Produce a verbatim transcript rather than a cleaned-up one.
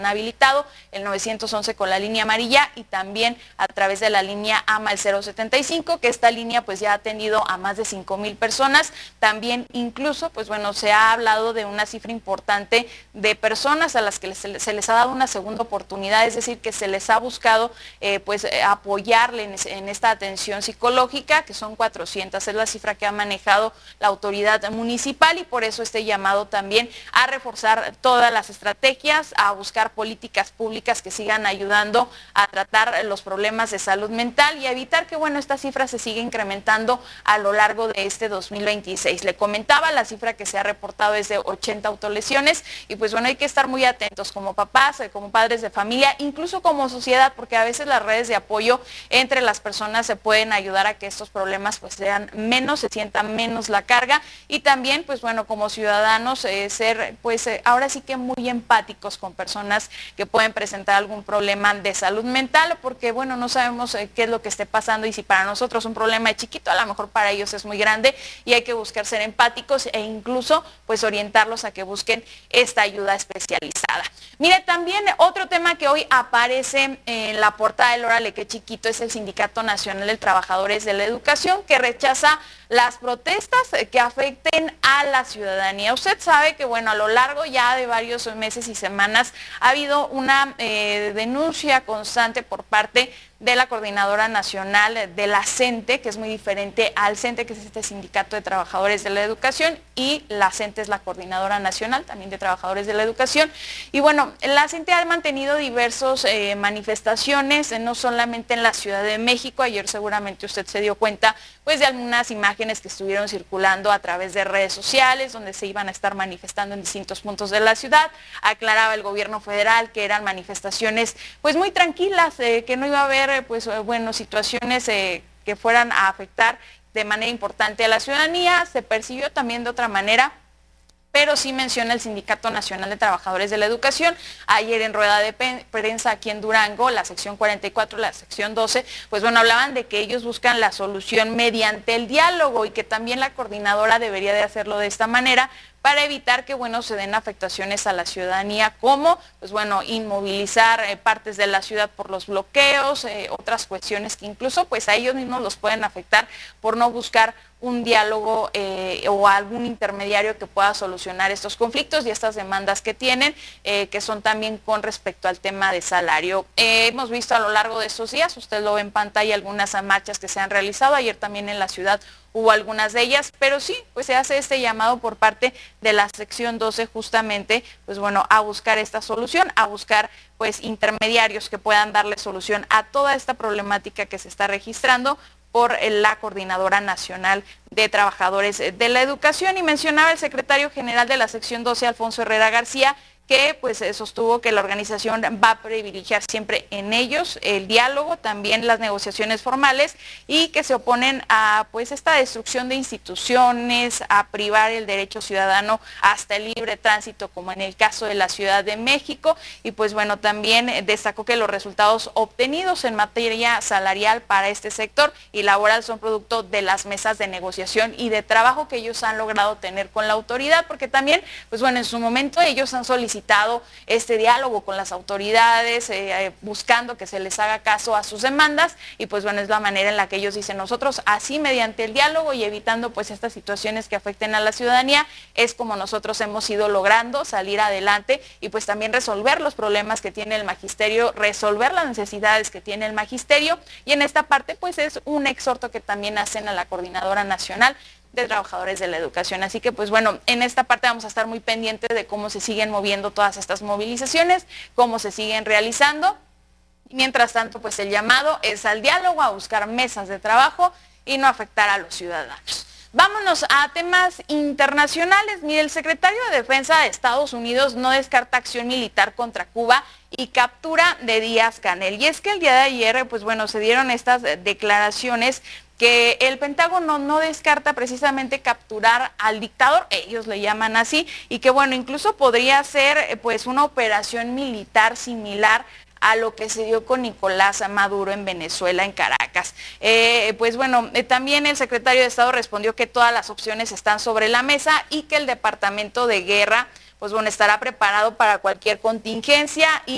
habilitado el nueve once con la línea amarilla y también a través de la línea AMA el cero setenta y cinco, que esta línea pues ya ha atendido a más de cinco mil personas. También incluso pues bueno, se ha hablado de una cifra importante de personas a las que se les, se les ha dado una segunda oportunidad, es decir, que se les ha buscado eh, pues eh, apoyarle en, en esta atención psicológica, que son cuatrocientas, es la cifra que ha manejado la autoridad municipal, y por eso este llamado también a reforzar todas las estrategias, a buscar políticas públicas que sigan ayudando a tratar los problemas de salud mental y a evitar que bueno, esta cifra se siga incrementando a lo largo de este dos mil veintiséis. Le comentaba, la cifra que se ha reportado es de ochenta autolesiones y pues bueno, hay que estar muy atentos como papás, como padres de familia, incluso como sociedad, porque a veces las redes de apoyo entre las personas se pueden ayudar a que estos problemas pues sean menos, se sienta menos la carga, y también pues bueno, como ciudadanos eh, ser pues eh, ahora sí que muy empáticos con personas que pueden presentar algún problema de salud mental, porque bueno, no sabemos eh, qué es lo que esté pasando, y si para nosotros un problema es chiquito, a lo mejor para ellos es muy grande, y hay que buscar ser empáticos e incluso pues orientarlos a que busquen esta ayuda especializada. Mire, también otro tema que hoy aparece en la portada del Órale Qué Chiquito es el Sindicato Nacional de Trabajadores de la Educación, que rechaza las protestas que afecten a la ciudadanía. Usted sabe que bueno, a lo largo ya de varios meses y semanas ha habido una eh, denuncia constante por parte de la Coordinadora Nacional de la CENTE, que es muy diferente al CENTE, que es este Sindicato de Trabajadores de la Educación, y la CENTE es la Coordinadora Nacional también de Trabajadores de la Educación. Y bueno, la CENTE ha mantenido diversas eh, manifestaciones, eh, no solamente en la Ciudad de México. Ayer seguramente usted se dio cuenta pues de algunas imágenes que estuvieron circulando a través de redes sociales, donde se iban a estar manifestando en distintos puntos de la ciudad. Aclaraba el gobierno federal que eran manifestaciones pues muy tranquilas, eh, que no iba a haber pues bueno, situaciones eh, que fueran a afectar de manera importante a la ciudadanía. Se percibió también de otra manera, pero sí menciona el Sindicato Nacional de Trabajadores de la Educación. Ayer en rueda de prensa aquí en Durango, la sección cuarenta y cuatro, la sección doce, pues bueno, hablaban de que ellos buscan la solución mediante el diálogo y que también la coordinadora debería de hacerlo de esta manera, para evitar que bueno, se den afectaciones a la ciudadanía, como pues bueno, inmovilizar eh, partes de la ciudad por los bloqueos, eh, otras cuestiones que incluso pues a ellos mismos los pueden afectar por no buscar un diálogo eh, o algún intermediario que pueda solucionar estos conflictos y estas demandas que tienen, eh, que son también con respecto al tema de salario. Eh, hemos visto a lo largo de estos días, usted lo ve en pantalla, algunas marchas que se han realizado. Ayer también en la ciudad hubo algunas de ellas, pero sí, pues se hace este llamado por parte de la sección doce justamente, pues bueno, a buscar esta solución, a buscar pues intermediarios que puedan darle solución a toda esta problemática que se está registrando por la Coordinadora Nacional de Trabajadores de la Educación. Y mencionaba el secretario general de la sección doce, Alfonso Herrera García, que pues sostuvo que la organización va a privilegiar siempre en ellos el diálogo, también las negociaciones formales, y que se oponen a pues esta destrucción de instituciones, a privar el derecho ciudadano hasta el libre tránsito, como en el caso de la Ciudad de México. Y pues bueno, también destacó que los resultados obtenidos en materia salarial para este sector y laboral son producto de las mesas de negociación y de trabajo que ellos han logrado tener con la autoridad, porque también pues bueno, en su momento ellos han solicitado este diálogo con las autoridades, eh, buscando que se les haga caso a sus demandas, y pues bueno, es la manera en la que ellos dicen: nosotros así, mediante el diálogo y evitando pues estas situaciones que afecten a la ciudadanía, es como nosotros hemos ido logrando salir adelante y pues también resolver los problemas que tiene el magisterio, resolver las necesidades que tiene el magisterio. Y en esta parte pues es un exhorto que también hacen a la Coordinadora Nacional de Trabajadores de la Educación. Así que pues bueno, en esta parte vamos a estar muy pendientes de cómo se siguen moviendo todas estas movilizaciones, cómo se siguen realizando. Mientras tanto, pues el llamado es al diálogo, a buscar mesas de trabajo y no afectar a los ciudadanos. Vámonos a temas internacionales. Mire, el secretario de Defensa de Estados Unidos no descarta acción militar contra Cuba y captura de Díaz-Canel. Y es que el día de ayer, pues bueno, se dieron estas declaraciones que el Pentágono no descarta precisamente capturar al dictador, ellos le llaman así, y que bueno, incluso podría ser pues una operación militar similar a lo que se dio con Nicolás Maduro en Venezuela, en Caracas. Eh, pues bueno, eh, también el secretario de Estado respondió que todas las opciones están sobre la mesa y que el Departamento de Guerra pues bueno, estará preparado para cualquier contingencia y